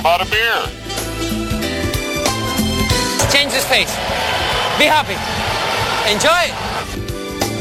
about a beer? Change the space. Be happy. Enjoy it.